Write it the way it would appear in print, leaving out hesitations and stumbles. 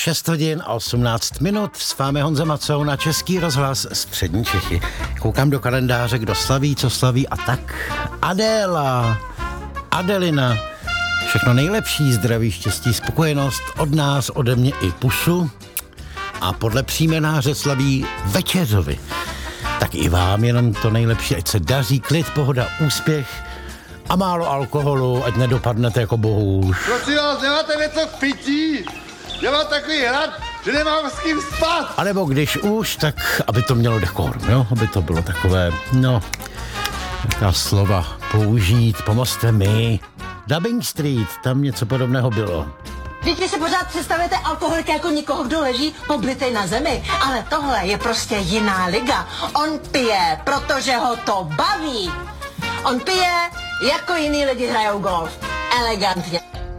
6 hodin a 18 minut, s vámi Honza Macou na Český rozhlas Střední Čechy. Koukám do kalendáře, kdo slaví, co slaví a tak. Adéla, Adelina, všechno nejlepší, zdraví, štěstí, spokojenost od nás, ode mě i pusu. A podle příjmenáře slaví Večeřovi. Tak i vám jenom to nejlepší, ať se daří, klid, pohoda, úspěch a málo alkoholu, ať nedopadnete jako bohůž. Prosím vás, nemáte něco k pití? Já mám takový hlad, že nemám s kým spát. A nebo když už, tak aby to mělo dekor, jo? Aby to bylo takové, no, jaká slova použít, pomozte mi. Dubbing Street, tam něco podobného bylo. Vy si pořád představujete alkoholika jako někoho, kdo leží poblitej na zemi, ale tohle je prostě jiná liga. On pije, protože ho to baví. On pije, jako jiný lidi hrajou golf. Elegantně.